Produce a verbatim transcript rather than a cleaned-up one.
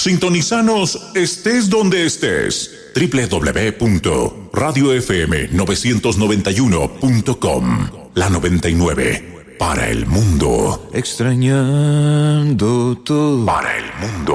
Sintonizanos estés donde estés. doble u doble u doble u punto radio f m novecientos noventa y uno punto com. La noventa y nueve para el mundo. Extrañando todo. Para el mundo.